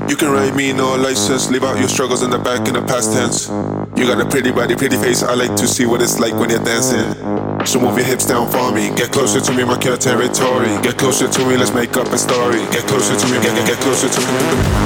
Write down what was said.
You can write me no license, leave out your struggles in the back in the past tense. You got a pretty body, pretty face, I like to see what it's like when you're dancing. So move your hips down for me, get closer to me, mark your territory. Get closer to me, let's make up a story. Get closer to me, get closer to me.